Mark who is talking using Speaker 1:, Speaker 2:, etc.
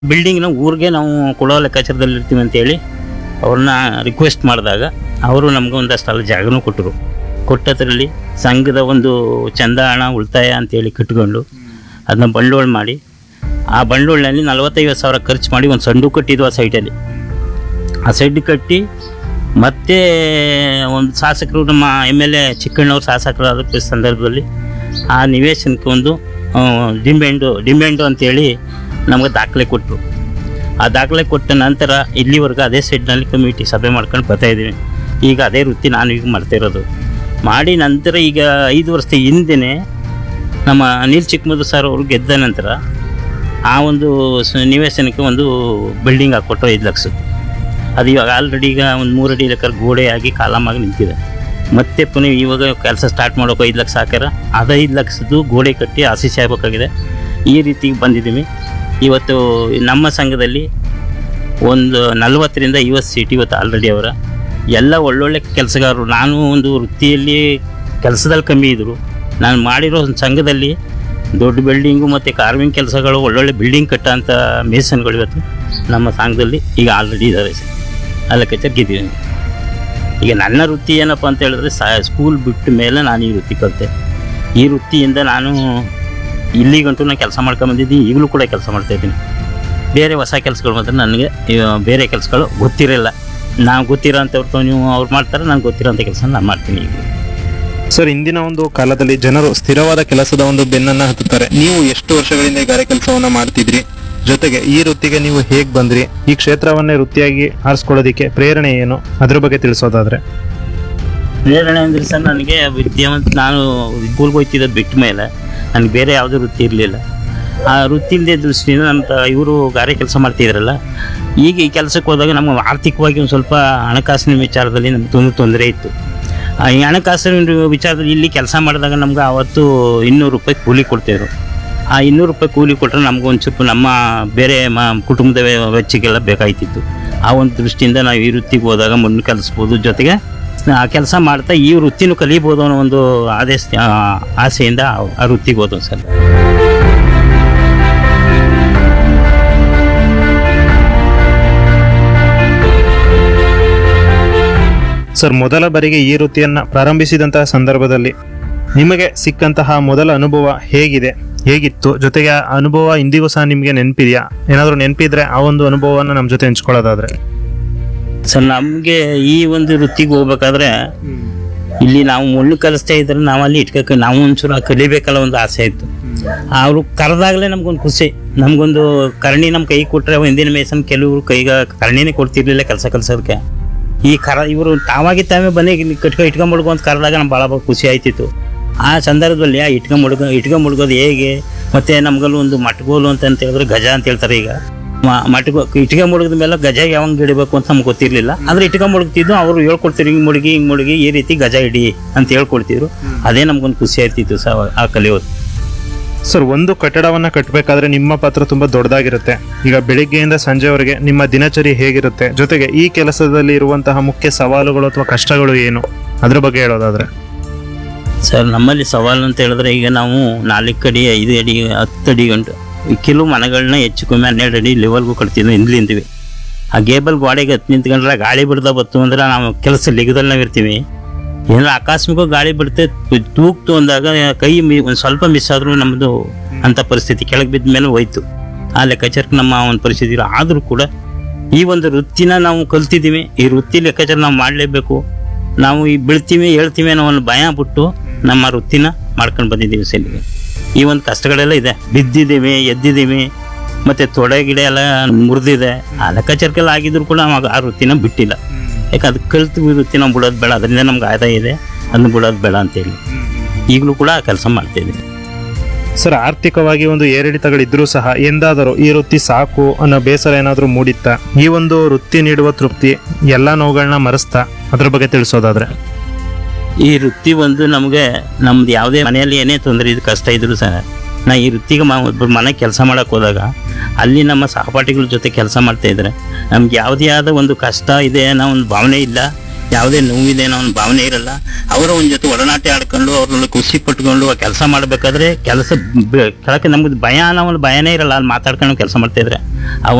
Speaker 1: ಬಿಲ್ಡಿಂಗ್ನ ಊರಿಗೆ ನಾವು ಕೊಡೋ ಲೆಕ್ಕಾಚಾರದಲ್ಲಿ ಇರ್ತೀವಿ ಅಂತೇಳಿ ಅವ್ರನ್ನ ರಿಕ್ವೆಸ್ಟ್ ಮಾಡಿದಾಗ ಅವರು ನಮ್ಗೆ ಒಂದಷ್ಟು ಜಾಗನೂ ಕೊಟ್ಟರು. ಕೊಟ್ಟದ್ರಲ್ಲಿ ಸಂಘದ ಒಂದು ಚಂದ ಹಣ ಉಳಿತಾಯ ಅಂತೇಳಿ ಕಟ್ಕೊಂಡು ಅದನ್ನ ಬಂಡವಾಳ ಮಾಡಿ ಆ ಬಂಡವಾಳನಲ್ಲಿ 45,000 ಖರ್ಚು ಮಾಡಿ ಒಂದು ಸೆಡ್ಡು ಕಟ್ಟಿದ್ವು ಆ ಸೈಟಲ್ಲಿ. ಆ ಸೆಡ್ ಕಟ್ಟಿ ಮತ್ತೆ ಒಂದು ಶಾಸಕರು ನಮ್ಮ MLA ಚಿಕ್ಕಣ್ಣವ್ರು ಶಾಸಕರಾದ ಸಂದರ್ಭದಲ್ಲಿ ಆ ನಿವೇಶನಕ್ಕೆ ಒಂದು ಡಿಮ್ಯಾಂಡು ಅಂತೇಳಿ ನಮಗೆ ದಾಖಲೆ ಕೊಟ್ಟರು. ಆ ದಾಖಲೆ ಕೊಟ್ಟ ನಂತರ ಇಲ್ಲಿವರೆಗೂ ಅದೇ ಸೆಡ್ನಲ್ಲಿ ಕಮಿಟಿ ಸಭೆ ಮಾಡ್ಕೊಂಡು ಬರ್ತಾಯಿದ್ದೀವಿ. ಈಗ ಅದೇ ವೃತ್ತಿ ನಾನು ಈಗ ಮಾಡ್ತಾಯಿರೋದು. ಮಾಡಿ ನಂತರ ಈಗ 5 ವರ್ಷದ ಹಿಂದೆಯೇ ನಮ್ಮ ಅನಿಲ್ ಚಿಕ್ಕಮದು ಸರ್ ಅವರು ಗೆದ್ದ ನಂತರ ಆ ಒಂದು ನಿವೇಶನಕ್ಕೆ ಒಂದು ಬಿಲ್ಡಿಂಗ್ ಹಾಕ್ಕೊಟ್ರು 5 ಲಕ್ಷದ್ದು. ಅದು ಇವಾಗ ಆಲ್ರೆಡಿ ಈಗ ಒಂದು 3 ಅಡಿ ಲೆಕ್ಕ ಗೋಡೆಯಾಗಿ ಕಾಲಮಾಗಿ ನಿಂತಿದೆ. ಮತ್ತೆ ಪುನಃ ಇವಾಗ ಕೆಲಸ ಸ್ಟಾರ್ಟ್ ಮಾಡೋಕೆ 5 ಲಕ್ಷ ಹಾಕ್ಯಾರ. ಅದು 5 ಲಕ್ಷದ್ದು ಗೋಡೆ ಕಟ್ಟಿ ಆಶೀಸ್ ಆಗಬೇಕಾಗಿದೆ. ಈ ರೀತಿ ಬಂದಿದ್ದೀವಿ. ಇವತ್ತು ನಮ್ಮ ಸಂಘದಲ್ಲಿ ಒಂದು 40ರಿಂದ 50 ಸೀಟ್ ಇವತ್ತು ಆಲ್ರೆಡಿ ಅವರ ಎಲ್ಲ ಒಳ್ಳೊಳ್ಳೆ ಕೆಲಸಗಾರರು. ನಾನು ಒಂದು ವೃತ್ತಿಯಲ್ಲಿ ಕೆಲಸದಲ್ಲಿ ಕಮ್ಮಿ ಇದ್ದರು, ನಾನು ಮಾಡಿರೋ ಒಂದು ಸಂಘದಲ್ಲಿ ದೊಡ್ಡ ಬಿಲ್ಡಿಂಗು ಮತ್ತು ಕಾರ್ವಿಂಗ್ ಕೆಲಸಗಳು ಒಳ್ಳೊಳ್ಳೆ ಬಿಲ್ಡಿಂಗ್ ಕಟ್ಟೋಂಥ ಮೇಸನ್ಗಳು ಇವತ್ತು ನಮ್ಮ ಸಂಘದಲ್ಲಿ ಈಗ ಆಲ್ರೆಡಿ ಇದ್ದಾರೆ ಸರ್. ಅದಕ್ಕೆ ಗೆದ್ದಿದ್ದೀನಿ. ಈಗ ನನ್ನ ವೃತ್ತಿ ಏನಪ್ಪ ಅಂತ ಹೇಳಿದ್ರೆ ಸ್ಕೂಲ್ ಬಿಟ್ಟ ಮೇಲೆ ನಾನು ಈ ವೃತ್ತಿ ಕಲಿತೆ. ಈ ವೃತ್ತಿಯಿಂದ ನಾನು ಇಲ್ಲಿಗಂಟು ನಾನು ಕೆಲಸ ಮಾಡ್ಕೊಂಬಂದಿದ್ದೀನಿ. ಈಗಲೂ ಕೂಡ ಕೆಲಸ ಮಾಡ್ತಾಯಿದ್ದೀನಿ. ಬೇರೆ ಹೊಸ ಕೆಲಸಗಳು ಮಾತ್ರ ನನಗೆ ಬೇರೆ ಕೆಲಸಗಳು ಗೊತ್ತಿರಲ್ಲ. ನಾವು ಗೊತ್ತಿರೋ ಅಂಥವ್ರು ನೀವು ಅವ್ರು ಮಾಡ್ತಾರೆ, ನಾನು ಗೊತ್ತಿರೋಂಥ ಕೆಲಸ ನಾನು ಮಾಡ್ತೀನಿ. ಈಗ
Speaker 2: ಸರ್, ಇಂದಿನ ಒಂದು ಕಾಲದಲ್ಲಿ ಜನರು ಸ್ಥಿರವಾದ ಕೆಲಸದ ಒಂದು ಬೆನ್ನನ್ನು ಹತ್ತುತ್ತಾರೆ. ನೀವು ಎಷ್ಟು ವರ್ಷಗಳಿಂದ ಈ ಗಾರೆ ಕೆಲಸವನ್ನ ಮಾಡ್ತಿದ್ರಿ? ಜೊತೆಗೆ ಈ ವೃತ್ತಿಗೆ ನೀವು ಹೇಗೆ ಬಂದ್ರಿ? ಈ ಕ್ಷೇತ್ರವನ್ನೇ ವೃತ್ತಿಯಾಗಿ ಆರಿಸ್ಕೊಳ್ಳೋದಕ್ಕೆ ಪ್ರೇರಣೆ ಏನು? ಅದ್ರ ಬಗ್ಗೆ ತಿಳಿಸೋದಾದ್ರೆ.
Speaker 1: ಪ್ರೇರಣೆ ಅಂದರೆ ಸರ್, ನನಗೆ ನಾನು ಸ್ಕೂಲ್ಗೆ ಹೋಗ್ತಿದ್ದದ್ದು ಬಿಟ್ಟ ಮೇಲೆ ನನಗೆ ಬೇರೆ ಯಾವುದೇ ವೃತ್ತಿ ಇರಲಿಲ್ಲ. ಆ ವೃತ್ತಿ ಇಲ್ಲದೆ ದೃಷ್ಟಿಯಿಂದ ನಮ್ಮ ಇವರು ಗಾರೆ ಕೆಲಸ ಮಾಡ್ತಿದ್ರಲ್ಲ, ಈಗ ಈ ಕೆಲಸಕ್ಕೆ ಹೋದಾಗ ನಮಗೆ ಆರ್ಥಿಕವಾಗಿ ಒಂದು ಸ್ವಲ್ಪ ಹಣಕಾಸಿನ ವಿಚಾರದಲ್ಲಿ ನಮ್ಗೆ ತೊಂದರೆ ಇತ್ತು. ಈ ಹಣಕಾಸಿನ ವಿಚಾರದಲ್ಲಿ ಇಲ್ಲಿ ಕೆಲಸ ಮಾಡಿದಾಗ ನಮ್ಗೆ ಆವತ್ತು 200 ರೂಪಾಯಿ ಕೂಲಿ ಕೊಡ್ತಿದ್ರು. ಆ 200 ರೂಪಾಯಿ ಕೂಲಿ ಕೊಟ್ಟರೆ ನಮ್ಗೆ ಒಂದು ಸ್ವಲ್ಪ ನಮ್ಮ ಬೇರೆ ಕುಟುಂಬದ ವೆಚ್ಚಕ್ಕೆಲ್ಲ ಬೇಕಾಯ್ತಿತ್ತು. ಆ ಒಂದು ದೃಷ್ಟಿಯಿಂದ ನಾವು ಈ ವೃತ್ತಿಗೆ ಹೋದಾಗ ಮುನ್ನ ಕಲಿಸ್ಬೋದು, ಜೊತೆಗೆ ಆ ಕೆಲಸ ಮಾಡ್ತಾ ಈ ವೃತ್ತಿನೂ ಕಲಿಬೋದು ಅನ್ನೋ ಒಂದು ಆಸೆಯಿಂದ ಆ ವೃತ್ತಿಗೆ ಹೋದವು ಸರ್.
Speaker 2: ಸರ್, ಮೊದಲ ಬಾರಿಗೆ ಈ ವೃತ್ತಿಯನ್ನ ಪ್ರಾರಂಭಿಸಿದಂತಹ ಸಂದರ್ಭದಲ್ಲಿ ನಿಮಗೆ ಸಿಕ್ಕಂತಹ ಮೊದಲ ಅನುಭವ ಹೇಗಿತ್ತು? ಜೊತೆಗೆ ಆ ಅನುಭವ ಇಂದಿಗೂ ಸಹ ನಿಮಗೆ ನೆನಪಿದೆಯಾ? ಏನಾದರೂ ನೆನಪಿದ್ರೆ ಆ ಒಂದು ಅನುಭವವನ್ನು ನಮ್ಮ ಜೊತೆ ಹಂಚ್ಕೊಳ್ಳೋದಾದ್ರೆ.
Speaker 1: ಸರ್, ನಮಗೆ ಈ ಒಂದು ವೃತ್ತಿಗೆ ಹೋಗ್ಬೇಕಾದ್ರೆ ಇಲ್ಲಿ ನಾವು ಮಣ್ಣು ಕಲಿಸ್ತಾ ಇದ್ರೆ ನಾವು ಅಲ್ಲಿ ನಾವು ಒಂಚೂರು ಕಲಿಬೇಕಲ್ಲ ಒಂದು ಆಸೆ ಇತ್ತು. ಅವರು ಕರೆದಾಗಲೇ ನಮ್ಗೊಂದು ಖುಷಿ. ನಮಗೊಂದು ಕರ್ಣಿ ನಮ್ಮ ಕೈ ಕೊಟ್ಟರೆ ಹಿಂದಿನ ಮೇಸನ್ ಕೆಲವರು ಕೈಗೆ ಕರ್ಣಿನೇ ಕೊಡ್ತಿರ್ಲಿಲ್ಲ ಕೆಲಸ ಕಲಿಸೋದಕ್ಕೆ. ಈ ಇವರು ತಾವಾಗಿ ತಾವೇ ಬನ್ನಿ ಇಟ್ಕೊಂಡ್ಬಿಡ್ಕೊ ಅಂತ ಕರೆದಾಗ ನಮ್ಗೆ ಭಾಳ ಖುಷಿ ಆಯ್ತಿತ್ತು. ಆ ಸಂದರ್ಭದಲ್ಲಿ ಆ ಇಟ್ಕೊಂಡ್ಬಿಡ್ಕೋದು ಹೇಗೆ, ಮತ್ತು ನಮ್ಗಲ್ಲೂ ಒಂದು ಮಟ್ಗೋಲು ಅಂತ ಹೇಳಿದ್ರೆ ಗಜ ಅಂತ ಹೇಳ್ತಾರೆ. ಈಗ ಇಟ್ಕೊಂಡ್ಬಿಡ್ದ ಮೇಲೆ ಗಜ ಯಾವಾಗ ಹಿಡಿಬೇಕು ಅಂತ ನಮ್ಗೆ ಗೊತ್ತಿರಲಿಲ್ಲ. ಆದರೆ ಇಟ್ಕೊಂಡ್ಬಿಡ್ತಿದ್ದು ಅವರು ಹೇಳ್ಕೊಡ್ತಿರು, ಹಿಂಗೆ ಮುಳುಗಿ ಈ ರೀತಿ ಗಜ ಹಿಡಿ ಅಂತ ಹೇಳ್ಕೊಡ್ತಿದ್ರು. ಅದೇ ನಮ್ಗೊಂದು ಖುಷಿ ಆಯ್ತಿತ್ತು ಸರ್ ಆ ಕಲಿಯೋದು.
Speaker 2: ಸರ್, ಒಂದು ಕಟ್ಟಡವನ್ನ ಕಟ್ಟಬೇಕಾದ್ರೆ ನಿಮ್ಮ ಪಾತ್ರ ತುಂಬಾ ದೊಡ್ಡದಾಗಿರುತ್ತೆ. ಈಗ ಬೆಳಿಗ್ಗೆಯಿಂದ ಸಂಜೆವರೆಗೆ ನಿಮ್ಮ ದಿನಚರಿ ಹೇಗಿರುತ್ತೆ? ಜೊತೆಗೆ ಈ ಕೆಲಸದಲ್ಲಿ ಇರುವಂತಹ ಮುಖ್ಯ ಸವಾಲುಗಳು ಅಥವಾ ಕಷ್ಟಗಳು ಏನು? ಅದ್ರ ಬಗ್ಗೆ ಹೇಳೋದಾದ್ರೆ.
Speaker 1: ಸರ್, ನಮ್ಮಲ್ಲಿ ಸವಾಲು ಅಂತ ಹೇಳಿದ್ರೆ ಈಗ ನಾವು 4 ಅಡಿ 5 ಅಡಿ 10 ಅಡಿ ಗಂಟು ಕೆಲವು ಮನೆಗಳನ್ನ ಹೆಚ್ಚು ಕಮ್ಮಿ 12 ಅಡಿ ಲೆವೆಲ್ಗೂ ಕಟ್ತಿದ್ವಿ, ಹಿಂದ್ಲಿಂತೀವಿ. ಆ ಗೇಬಲ್ ಗೋಡೆಗೆ ಹತ್ತು ನಿಂತ್ಕೊಂಡ್ರೆ ಗಾಳಿ ಬಿಡ್ದ ಬತ್ತು ಅಂದ್ರೆ ನಾವು ಕೆಲಸ ಲಿಗದಲ್ಲಿ ನಾವು ಇರ್ತೀವಿ. ಏನಾರ ಆಕಸ್ಮಿಕ ಗಾಳಿ ಬಿಡುತ್ತೆ ತೂಗ್ತು ಅಂದಾಗ ಕೈ ಒಂದು ಸ್ವಲ್ಪ ಮಿಸ್ ಆದರೂ ನಮ್ಮದು ಅಂಥ ಪರಿಸ್ಥಿತಿ ಕೆಳಗೆ ಬಿದ್ದ ಮೇಲೆ ಹೋಯ್ತು. ಆ ಲೆಕ್ಕಾಚಾರಕ್ಕೆ ನಮ್ಮ ಒಂದು ಪರಿಸ್ಥಿತಿ ಇರೋ. ಆದರೂ ಕೂಡ ಈ ಒಂದು ವೃತ್ತಿನ ನಾವು ಕಲ್ತಿದ್ದೀವಿ. ಈ ವೃತ್ತಿ ಲೆಕ್ಕಾಚಾರ ನಾವು ಮಾಡಲೇಬೇಕು. ನಾವು ಈ ಬೀಳ್ತೀವಿ ಹೇಳ್ತೀವಿ ಅನ್ನೋ ಒಂದು ಭಯ ಬಿಟ್ಟು ನಮ್ಮ ವೃತ್ತಿನ ಮಾಡ್ಕೊಂಡು ಬಂದಿದ್ದೀವಿ ಸೆಲ್ಲಿಗೆ. ಈ ಒಂದು ಕಷ್ಟಗಳೆಲ್ಲ ಇದೆ. ಬಿದ್ದಿದ್ದೀವಿ, ಎದ್ದಿದ್ದೀವಿ, ಮತ್ತು ತೊಡೆ ಗಿಡ ಎಲ್ಲ ಮುರಿದಿದೆ. ಆ ಲೆಕ್ಕಾಚಾರಕ್ಕೆಲ್ಲ ಆಗಿದ್ರು ಕೂಡ ನಾವು ಆ ವೃತ್ತಿನ ಬಿಟ್ಟಿಲ್ಲ. ಯಾಕೆ ಅದು ಕಲ್ತು ವೃತ್ತಿ ನಾವು ಬಿಡೋದು ಬೇಡ, ಅದರಿಂದ ನಮ್ಗೆ ಆದಾಯ ಇದೆ, ಅದನ್ನು ಬಿಡೋದು ಬೇಡ ಅಂತೇಳಿ ಈಗಲೂ ಕೂಡ ಕೆಲಸ ಮಾಡ್ತಾಯಿದ್ದೀನಿ.
Speaker 2: ಸರ್, ಆರ್ಥಿಕವಾಗಿ ಒಂದು ಏರಿಳಿತಗಳಿದ್ರೂ ಸಹ ಎಂದಾದರೂ ಈ ವೃತ್ತಿ ಸಾಕು ಅನ್ನೋ ಬೇಸರ ಏನಾದರೂ ಮೂಡಿತ್ತಾ? ಈ ಒಂದು ವೃತ್ತಿ ನೀಡುವ ತೃಪ್ತಿ ಎಲ್ಲ ನೋವುಗಳನ್ನ ಮರೆಸ್ತಾ? ಅದ್ರ ಬಗ್ಗೆ ತಿಳಿಸೋದಾದ್ರೆ.
Speaker 1: ಈ ವೃತ್ತಿ ಒಂದು ನಮಗೆ ನಮ್ದು ಯಾವುದೇ ಮನೆಯಲ್ಲಿ ಏನೇ ತೊಂದರೆ ಇದು ಕಷ್ಟ ಇದ್ರು ಸಹ ನಾ ಈ ವೃತ್ತಿಗೆ ಒಬ್ಬರು ಮನೆ ಕೆಲಸ ಮಾಡೋಕ್ಕೆ ಹೋದಾಗ ಅಲ್ಲಿ ನಮ್ಮ ಸಹಪಾಠಿಗಳ ಜೊತೆ ಕೆಲಸ ಮಾಡ್ತಾಯಿದ್ರೆ ನಮ್ಗೆ ಯಾವುದೇ ಆದ ಒಂದು ಕಷ್ಟ ಇದೆ ಅನ್ನೋ ಒಂದು ಭಾವನೆ ಇಲ್ಲ. ಯಾವುದೇ ನೋವಿದೆ ಅನ್ನೋ ಒಂದು ಭಾವನೆ ಇರಲ್ಲ. ಅವರ ಒಂದು ಜೊತೆ ಒಡನಾಟ ಆಡ್ಕೊಂಡು ಅವ್ರನ್ನ ಖುಷಿ ಪಟ್ಕೊಂಡು ಕೆಲಸ ಮಾಡಬೇಕಾದ್ರೆ ಕೆಲಸ ಕೆಳಕ್ಕೆ ನಮ್ಗೆ ಭಯ ಅನ್ನೋ ಒಂದು ಭಯನೇ ಇರಲ್ಲ. ಅಲ್ಲಿ ಮಾತಾಡ್ಕೊಂಡು ಕೆಲಸ ಮಾಡ್ತಾ ಇದ್ರೆ ಆ